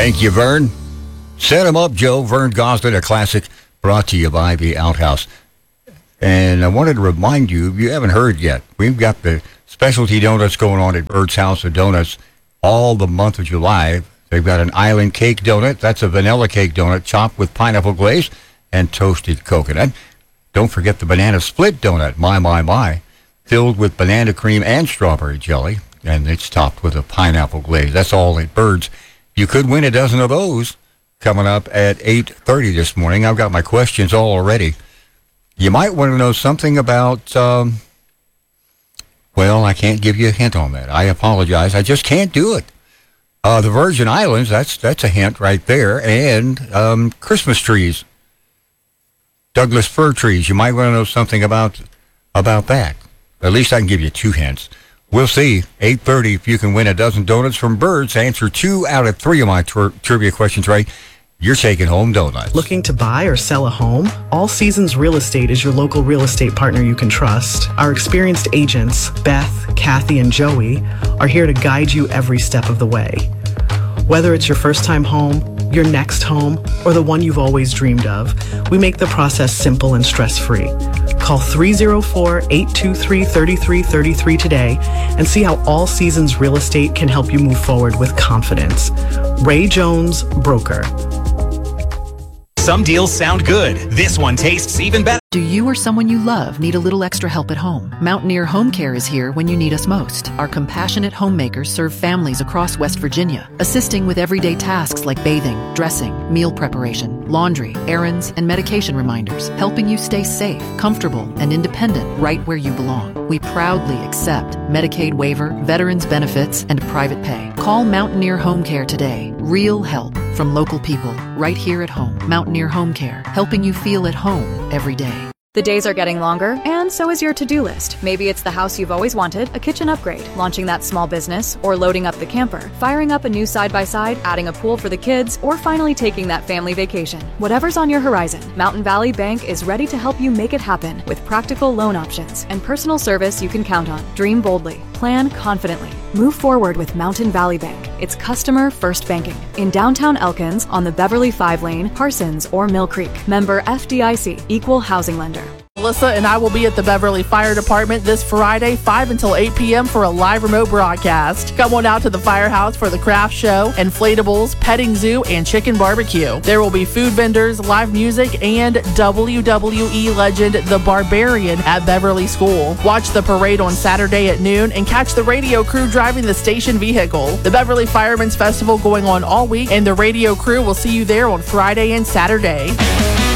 Thank you, Vern. Set 'em up, Joe. Vern Gosling, a classic brought to you by the Outhouse. And I wanted to remind you, if you haven't heard yet, we've got the specialty donuts going on at Bird's House of Donuts all the month of July. They've got an island cake donut. That's a vanilla cake donut chopped with pineapple glaze and toasted coconut. Don't forget the banana split donut, my, filled with banana cream and strawberry jelly. And it's topped with a pineapple glaze. That's all at Bird's. You could win a dozen of those coming up at 8:30 this morning. I've got my questions all already. You might want to know something about, well, I can't give you a hint on that. I apologize. I just can't do it. The Virgin Islands, that's a hint right there. And Christmas trees, Douglas fir trees. You might want to know something about that. At least I can give you 2 hints. We'll see. 8:30 if you can win a dozen donuts from Bird's. Answer 2 out of 3 of my trivia questions right. You're taking home donuts. Looking to buy or sell a home? All Seasons Real Estate is your local real estate partner you can trust. Our experienced agents, Beth, Kathy, and Joey, are here to guide you every step of the way. Whether it's your first time home, your next home, or the one you've always dreamed of, we make the process simple and stress-free. Call 304-823-3333 today and see how All Seasons Real Estate can help you move forward with confidence. Ray Jones, Broker. Some deals sound good. This one tastes even better. Do you or someone you love need a little extra help at home? Mountaineer Home Care is here when you need us most. Our compassionate homemakers serve families across West Virginia, assisting with everyday tasks like bathing, dressing, meal preparation, laundry, errands, and medication reminders, helping you stay safe, comfortable, and independent right where you belong. We proudly accept Medicaid waiver, veterans benefits, and private pay. Call Mountaineer Home Care today. Real help from local people right here at home. Mountaineer Home Care, helping you feel at home every day. The days are getting longer, and so is your to-do list. Maybe it's the house you've always wanted, a kitchen upgrade, launching that small business, or loading up the camper, firing up a new side-by-side, adding a pool for the kids, or finally taking that family vacation. Whatever's on your horizon, Mountain Valley Bank is ready to help you make it happen with practical loan options and personal service you can count on. Dream boldly. Plan confidently. Move forward with Mountain Valley Bank. It's customer-first banking. In downtown Elkins, on the Beverly 5-lane, Parsons, or Mill Creek. Member FDIC, Equal Housing Lender. Melissa and I will be at the Beverly Fire Department this Friday, 5 until 8 p.m. for a live remote broadcast. Come on out to the firehouse for the craft show, inflatables, petting zoo, and chicken barbecue. There will be food vendors, live music, and WWE legend The Barbarian at Beverly School. Watch the parade on Saturday at noon and catch the radio crew driving the station vehicle. The Beverly Firemen's Festival going on all week, and the radio crew will see you there on Friday and Saturday.